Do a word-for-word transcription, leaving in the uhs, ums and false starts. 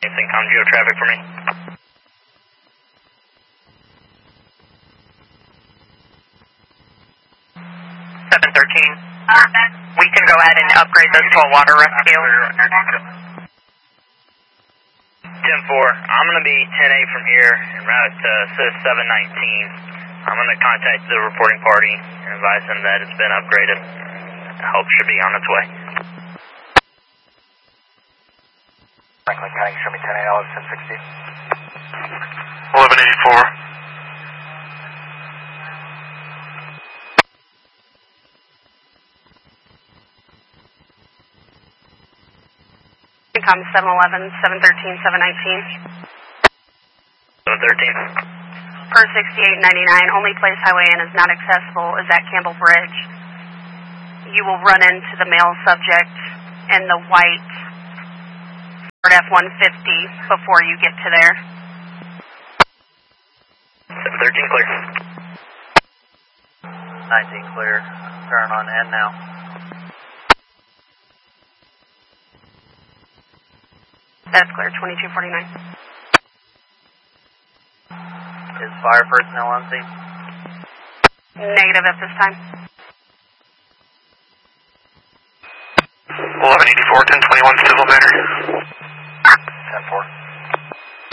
Anything com geo traffic for me? seven thirteen. We can go ahead and upgrade this to a water rescue. ten four, I'm going to be ten eight from here and route to S I S seven nineteen. I'm going to contact the reporting party and advise them that it's been upgraded. Help should be on its way. Franklin County, show me ten eight L ten sixty. eleven eighty-four. Com seven eleven, seven thirteen, seven nineteen. seven thirteen. Per sixty-eight ninety-nine, only place highway in is not accessible is at Campbell Bridge. You will run into the male subject in the white Ford F one fifty before you get to there. seven thirteen clear. nineteen clear. Turn on N now. That's clear, twenty-two forty-nine. Is fire personnel on scene? Negative at this time. eleven eighty-four, ten twenty-one, civil matter. ten four.